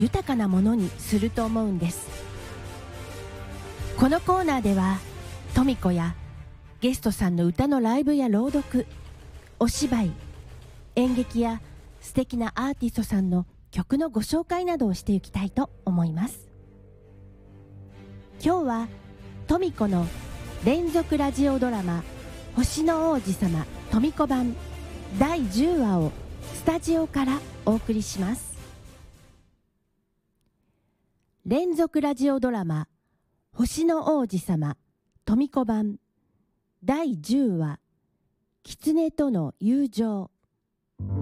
豊かなものにすると思うんです。このコーナーではトミコやゲストさんの歌のライブや朗読、お芝居、演劇や素敵なアーティストさんの曲のご紹介などをしていきたいと思います。今日はトミコの連続ラジオドラマ星の王子様トミコ版第10話をスタジオからお送りします。連続ラジオドラマ星の王子様トミコ版第10話、狐との友情。